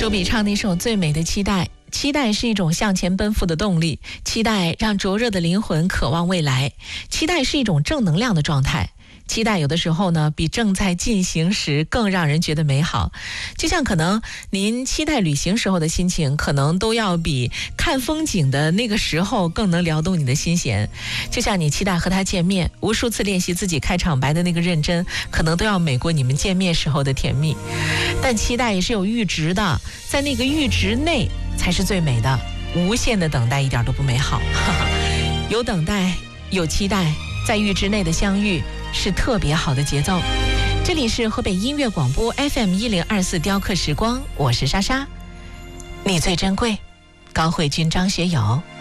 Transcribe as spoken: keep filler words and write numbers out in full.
周笔畅那首《最美的期待》，期待是一种向前奔赴的动力，期待让灼热的灵魂渴望未来，期待是一种正能量的状态。期待有的时候呢，比正在进行时更让人觉得美好。就像可能您期待旅行时候的心情，可能都要比看风景的那个时候更能撩动你的心弦。就像你期待和他见面，无数次练习自己开场白的那个认真，可能都要美过你们见面时候的甜蜜。但期待也是有阈值的，在那个阈值内才是最美的。无限的等待一点都不美好。有等待，有期待，在阈值内的相遇是特别好的节奏。这里是河北音乐广播 F M 一零二四雕刻时光，我是莎莎。你最珍贵，高慧君、张学友。